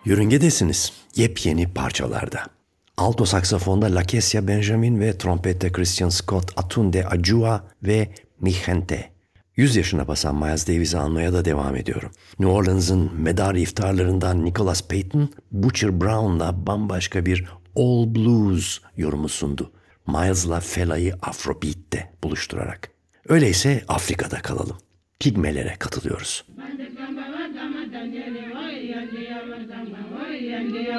Yörüngedesiniz, yepyeni parçalarda. Alto saksafonda Lakesia Benjamin ve trompette Christian Scott, Atunde Acua ve Mi Gente. 100 yaşına basan Miles Davis'i anmaya da devam ediyorum. New Orleans'ın medarı iftarlarından Nicholas Payton, Butcher Brown'la bambaşka bir All Blues yorumu sundu. Miles'la Fela'yı Afrobeat'te buluşturarak. Öyleyse Afrika'da kalalım. Pigmelere katılıyoruz.